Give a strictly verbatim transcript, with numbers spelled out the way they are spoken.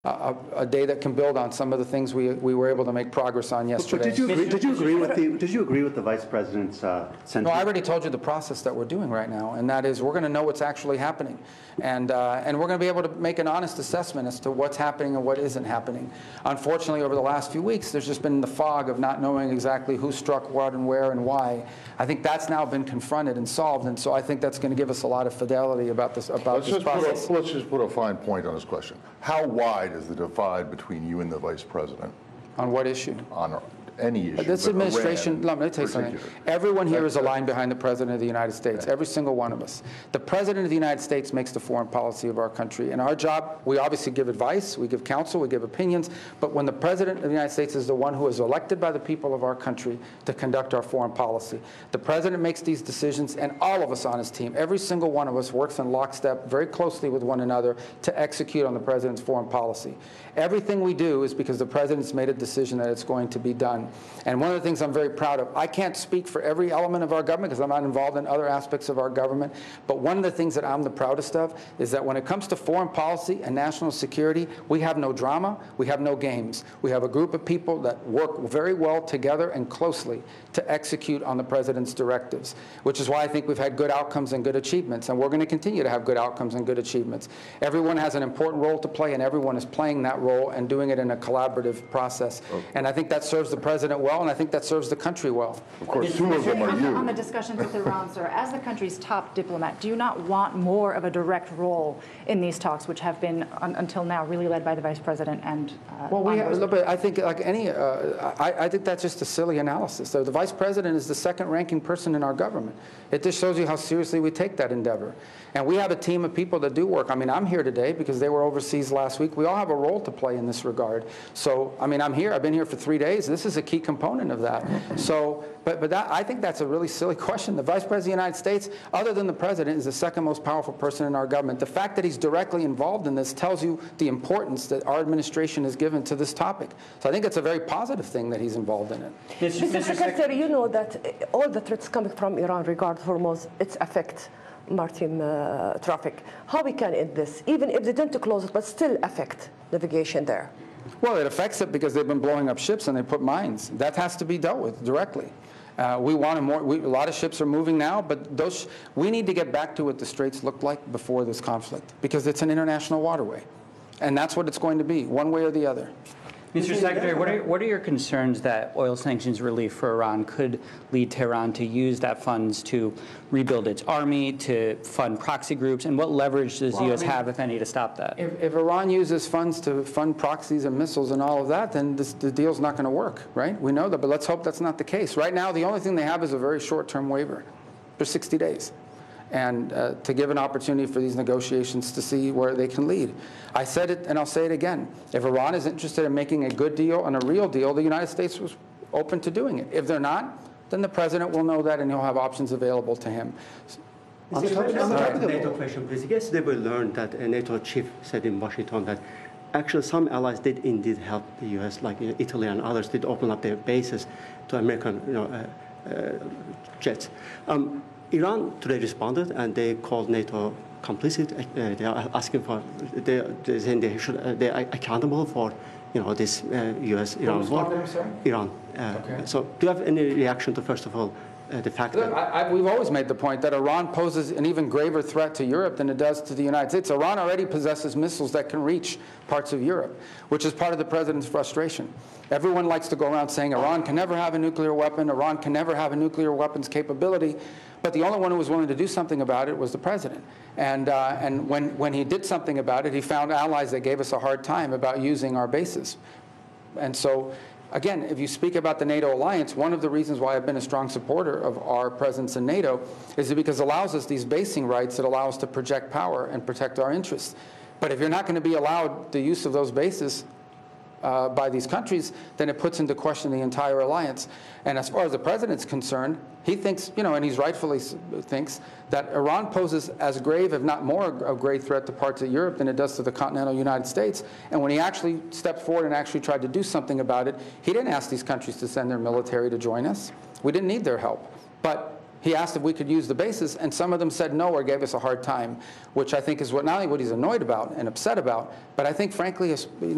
a, a day that can build on some of the things we, we were able to make progress on yesterday. But did you agree, did you agree with the did you agree with the Vice President's uh, sentiment? No, I already told you the process that we're doing right now, and that is we're going to know what's actually happening, and uh, and we're going to be able to make an honest assessment as to what's happening and what isn't happening. Unfortunately, over the last few weeks, there's just been the fog of not knowing exactly who struck what and where and why. I think that's now been confronted and solved, and so I think that's going to give us a lot of fidelity about this about let's this just process. Put a, let's just put a fine point on this question. How wide is the divide between you and the Vice President? On what issue? On any issue. This administration, let me tell you something. Everyone here is aligned behind the President of the United States, every single one of us. The President of the United States makes the foreign policy of our country. And our job, we obviously give advice, we give counsel, we give opinions, but when the President of the United States is the one who is elected by the people of our country to conduct our foreign policy, the President makes these decisions, and all of us on his team, every single one of us works in lockstep very closely with one another to execute on the President's foreign policy. Everything we do is because the President's made a decision that it's going to be done. And one of the things I'm very proud of, I can't speak for every element of our government because I'm not involved in other aspects of our government, but one of the things that I'm the proudest of is that when it comes to foreign policy and national security, we have no drama, we have no games. We have a group of people that work very well together and closely to execute on the President's directives, which is why I think we've had good outcomes and good achievements, and we're going to continue to have good outcomes and good achievements. Everyone has an important role to play, and everyone is playing that role and doing it in a collaborative process. Okay. And I think that serves the President well, and I think that serves the country well. Of course, two of them are you. On the discussions with Iran, sir, as the country's top diplomat, do you not want more of a direct role in these talks, which have been, un until now, really led by the Vice President and uh, Well, we have, but I think, like any, uh, I, I think that's just a silly analysis. So the Vice President is the second-ranking person in our government. It just shows you how seriously we take that endeavor. And we have a team of people that do work. I mean, I'm here today because they were overseas last week. We all have a role to play in this regard. So, I mean, I'm here. I've been here for three days. This is a key component of that. So, but, but that, I think that's a really silly question. The Vice President of the United States, other than the President, is the second most powerful person in our government. The fact that he's directly involved in this tells you the importance that our administration has given to this topic. So I think it's a very positive thing that he's involved in it. Mister Mister Secretary, you know that all the threats coming from Iran regarding Hormuz, its affect maritime uh, traffic. How we can end this, even if they don't close it, but still affect navigation there? Well, it affects it because they've been blowing up ships and they put mines. That has to be dealt with directly. Uh, we want a more. We, a lot of ships are moving now, but those. We need to get back to what the Straits looked like before this conflict, because it's an international waterway, and that's what it's going to be, one way or the other. Mister Secretary, what are, what are your concerns that oil sanctions relief for Iran could lead Tehran to use that funds to rebuild its army, to fund proxy groups, and what leverage does well, the U S I mean, have, if any, to stop that? If, if Iran uses funds to fund proxies and missiles and all of that, then this, the deal's not going to work, right? We know that, but let's hope that's not the case. Right now, the only thing they have is a very short-term waiver for sixty days. And uh, to give an opportunity for these negotiations to see where they can lead. I said it, and I'll say it again. If Iran is interested in making a good deal and a real deal, the United States was open to doing it. If they're not, then the President will know that, and he'll have options available to him. On the topic- on the topic of- NATO question, please. Yesterday we learned that a NATO chief said in Washington that actually some allies did indeed help the U S, like Italy and others did open up their bases to American you know, uh, uh, jets. Um, Iran today responded, and they called NATO complicit. Uh, they are asking for, they, they're saying they should, uh, they are accountable for, you know, this uh, U S-Iran war. Iran. Uh, Okay. So, do you have any reaction to, first of all, uh, the fact Look, that I, I, we've always made the point that Iran poses an even graver threat to Europe than it does to the United States. Iran already possesses missiles that can reach parts of Europe, which is part of the President's frustration. Everyone likes to go around saying Iran can never have a nuclear weapon, Iran can never have a nuclear weapons capability. But the only one who was willing to do something about it was the President. And, uh, and when, when he did something about it, he found allies that gave us a hard time about using our bases. And so, again, if you speak about the NATO alliance, one of the reasons why I've been a strong supporter of our presence in NATO is because it allows us these basing rights that allow us to project power and protect our interests. But if you're not going to be allowed the use of those bases Uh, by these countries, then it puts into question the entire alliance. And as far as the President's concerned, he thinks, you know, and he's rightfully thinks, that Iran poses as grave, if not more, a grave threat to parts of Europe than it does to the continental United States. And when he actually stepped forward and actually tried to do something about it, he didn't ask these countries to send their military to join us. We didn't need their help. But he asked if we could use the bases, and some of them said no or gave us a hard time, which I think is what not only what he's annoyed about and upset about, but I think, frankly, is, you know,